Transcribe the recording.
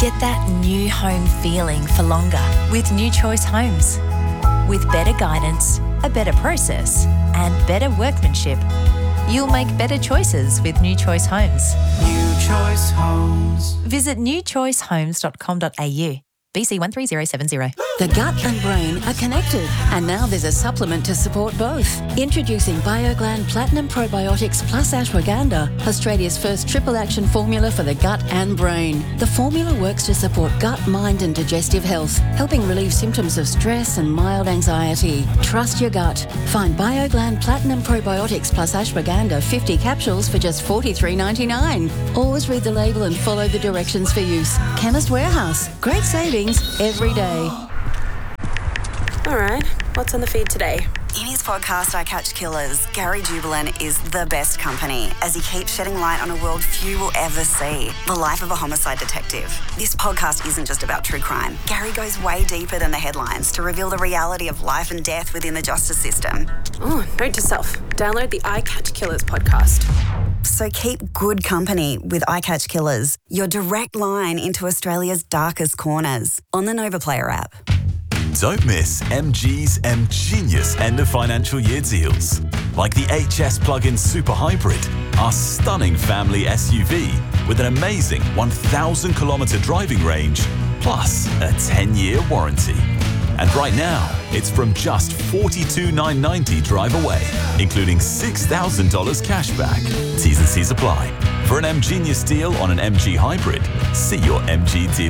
Get that new home feeling for longer with New Choice Homes. With better guidance, a better process, and better workmanship, you'll make better choices with New Choice Homes. New Choice Homes. Visit newchoicehomes.com.au. BC 13070. The gut and brain are connected, and now there's a supplement to support both. Introducing BioGland Platinum Probiotics Plus Ashwagandha, Australia's first triple action formula for the gut and brain. The formula works to support gut, mind and digestive health, helping relieve symptoms of stress and mild anxiety. Trust your gut. Find BioGland Platinum Probiotics Plus Ashwagandha 50 capsules for just $43.99. Always read the label and follow the directions for use. Chemist Warehouse. Great savings every day. All right, what's on the feed today? In his podcast, I Catch Killers, Gary Jubelin is the best company as he keeps shedding light on a world few will ever see, the life of a homicide detective. This podcast isn't just about true crime. Gary goes way deeper than the headlines to reveal the reality of life and death within the justice system. Oh, note to self, download the I Catch Killers podcast. So keep good company with I Catch Killers, your direct line into Australia's darkest corners, on the Nova Player app. Don't miss MG's M-Genius end of financial year deals. Like the HS plug-in Super Hybrid, our stunning family SUV with an amazing 1,000 kilometre driving range, plus a 10-year warranty. And right now, it's from just $42,990 drive away, including $6,000 cash back. T's and C's apply. For an M-Genius deal on an MG Hybrid, see your MG dealer